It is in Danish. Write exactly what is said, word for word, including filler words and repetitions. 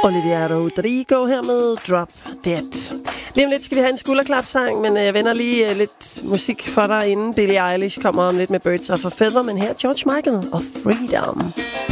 Olivia Rodrigo her med Drop Dead. Lige om lidt skal vi have en skulderklapsang, men jeg vender lige uh, lidt musik for dig, inden Billie Eilish kommer om lidt med Birds of a Feather. Men her George Michael og Freedom.